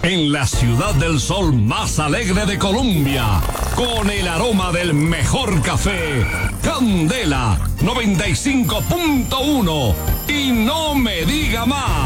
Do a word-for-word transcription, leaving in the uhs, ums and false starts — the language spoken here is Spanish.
en la ciudad del sol más alegre de Colombia, con el aroma del mejor café, Candela noventa y cinco punto uno. Y no me diga más.